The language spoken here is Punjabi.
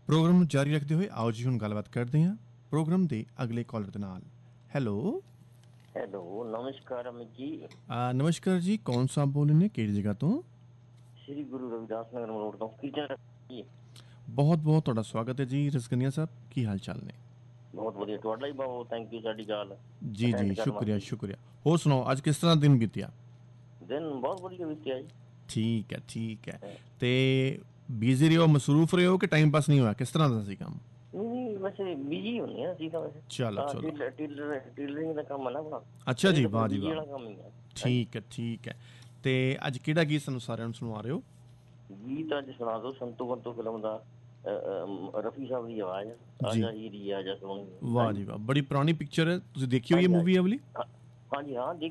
ਪ੍ਰੋਗਰਾਮ ਨੂੰ ਜਾਰੀ ਰੱਖਦੇ ਹੋਏ ਆਓ ਜੀ ਹੁਣ ਗੱਲਬਾਤ ਕਰਦੇ ਹਾਂ ਪ੍ਰੋਗਰਾਮ ਦੇ ਅਗਲੇ ਕਾਲਰ ਦੇ ਨਾਲ। ਹੈਲੋ हेलो नमस्कार अमित जी। नमस्कार जी, कौन सा आप बोल रहे हैं, ਕਿਹੜੀ ਜਗ੍ਹਾ ਤੋਂ? श्री गुरु रविदास नगर रोड तो किचन जी। ਬਹੁਤ ਬਹੁਤ ਤੁਹਾਡਾ ਸਵਾਗਤ ਹੈ ਜੀ ਰਸਕਨੀਆ ਸਾਹਿਬ, ਕੀ ਹਾਲ ਚਾਲ ਨੇ? बहुत बढ़िया ਤੁਹਾਡਾ ਹੀ ਬਹੁਤ ਥੈਂਕ ਯੂ ਸਾਡੀ ਗੱਲ ਜੀ ਜੀ ਸ਼ੁਕਰੀਆ ਸ਼ੁਕਰੀਆ। ਹੋਰ ਸੁਣਾਓ ਅੱਜ ਕਿਸ ਤਰ੍ਹਾਂ ਦਿਨ ਬੀਤਿਆ? ਦਿਨ ਬਹੁਤ ਵਧੀਆ ਬੀਤਿਆ ਜੀ। ਠੀਕ ਹੈ ਤੇ ਬਿਜ਼ੀ ਰਹੇ ਹੋ, ਮਸਰੂਫ ਰਹੇ ਹੋ ਕਿ ਟਾਈਮ ਪਾਸ ਨਹੀਂ ਹੋਇਆ, ਕਿਸ ਤਰ੍ਹਾਂ ਦਾ ਸੀ ਕੰਮ? ਨਹੀਂ ਵੈਸੇ ਬਿਜੀ ਹੁੰਦੇ ਆ ਅਸੀਂ ਤਾਂ ਵੈਸੇ। ਚਲੋ ਟੇਲਰਿੰਗ ਦਾ ਕੰਮ ਹੈ ਨਾ ਆਪਣਾ। ਅੱਛਾ ਜੀ, ਵਾਹ ਜੀ ਵਾਹ, ਕੰਮ ਹੀ ਹੈ। ਠੀਕ ਹੈ ਤੇ ਅੱਜ ਕਿਹੜਾ ਗੀਤ ਸਾਨੂੰ ਸਾਰਿਆਂ ਨੂੰ ਸੁਣਵਾ ਰਹੇ ਹੋ? ਗੀਤ ਅੱਜ ਸੁਣਾ ਦਿਓ ਸੰਤੂ ਬੰਤੂ ਫਿਲਮ ਦਾ, ਰਫੀ ਸਾਹਿਬ ਦੀ ਆਵਾਜ਼ ਆਜਾ ਹੀਰੀ ਆਜਾ ਸੋਹਣੀ। ਵਾਹ ਜੀ ਵਾਹ, ਬੜੀ ਪੁਰਾਣੀ ਪਿਕਚਰ ਹੈ, ਤੁਸੀਂ ਦੇਖੀ ਹੋਈ ਹੈ ਮੂਵੀ ਇਹ ਵਾਲੀ? ਹਾਂਜੀ ਹਾਂ।